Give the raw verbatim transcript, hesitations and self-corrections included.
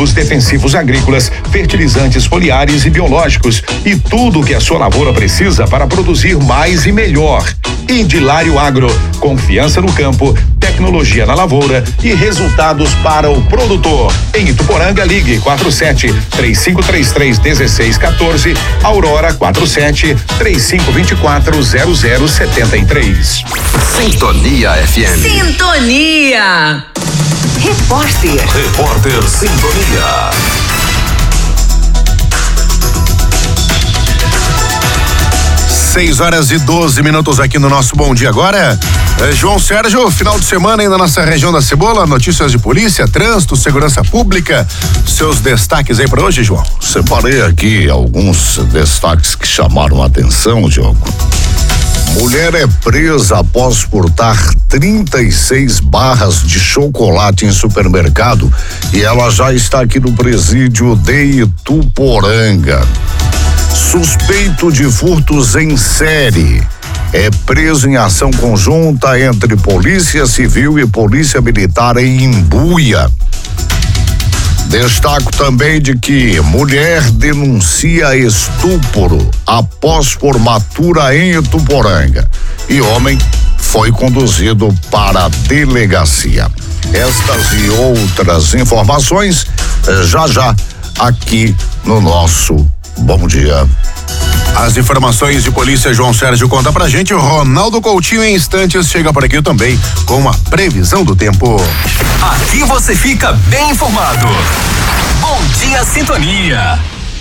ativos defensivos agrícolas, fertilizantes foliares e biológicos e tudo o que a sua lavoura precisa para produzir mais e melhor. Indilário Agro, confiança no campo, tecnologia na lavoura e resultados para o produtor. Em Ituporanga, ligue quatro sete três cinco três três um seis um quatro, Aurora quatro sete três cinco dois quatro zero zero sete três. Sintonia F M. Sintonia. Repórter. Repórter Sintonia. seis horas e doze minutos aqui no nosso Bom Dia Agora. É, João Sérgio, final de semana aí na nossa região da Cebola, notícias de polícia, trânsito, segurança pública. Seus destaques aí para hoje, João? Separei aqui alguns destaques que chamaram a atenção, Diogo. Mulher é presa após furtar trinta e seis barras de chocolate em supermercado e ela já está aqui no presídio de Ituporanga. Suspeito de furtos em série é preso em ação conjunta entre Polícia Civil e Polícia Militar em Imbuia. Destaco também de que mulher denuncia estupro após formatura em Ituporanga e homem foi conduzido para a delegacia. Estas e outras informações já já aqui no nosso Bom Dia. As informações de polícia, João Sérgio conta pra gente. O Ronaldo Coutinho em instantes chega por aqui também com a previsão do tempo. Aqui você fica bem informado. Bom Dia Sintonia.